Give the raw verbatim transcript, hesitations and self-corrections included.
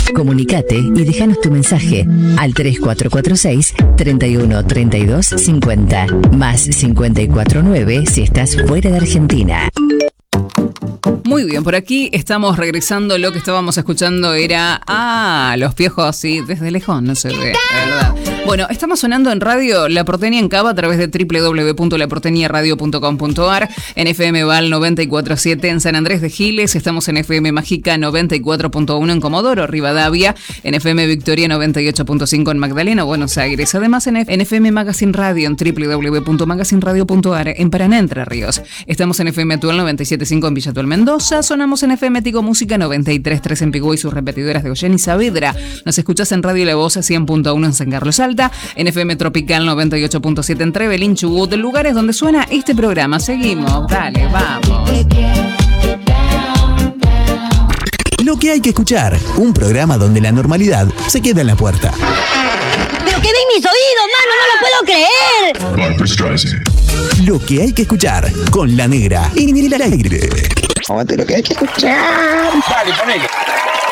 Comunicate y déjanos tu mensaje al tres cuatro cuatro seis, treinta y uno, treinta y dos, cincuenta, más cincuenta y cuatro nueve si estás fuera de Argentina. Muy bien, por aquí estamos regresando. Lo que estábamos escuchando era... Ah, Los Piojos, sí, desde lejos no se ve, la verdad. Bueno, estamos sonando en radio La Porteña en Cava a través de doble u doble u doble u punto la porteña radio punto com punto a r, en F M Val noventa y cuatro punto siete en San Andrés de Giles, estamos en F M Mágica noventa y cuatro punto uno en Comodoro Rivadavia, en F M Victoria noventa y ocho punto cinco en Magdalena, Buenos Aires, además en, F- en F M Magazine Radio en doble u doble u doble u punto magazine radio punto a r en Paraná, Entre Ríos. Estamos en F M Actual noventa y siete punto cinco en Villa Tuel Mendoza, sonamos en F M Tigo Música noventa y tres punto tres en Pigüé y sus repetidoras de Goyén y Saavedra. Nos escuchás en Radio La Voz cien punto uno en San Carlos Alta, en F M Tropical noventa y ocho punto siete en Trevelin, Chubut, lugares donde suena este programa. Seguimos, dale, vamos. Lo que hay que escuchar, un programa donde la normalidad se queda en la puerta. ¡Pero que ven mis oídos, mano! ¡No lo puedo creer! Lo que hay que escuchar, con La Negra y Miguel al aire. Aguante lo que hay que escuchar. Dale, ponele.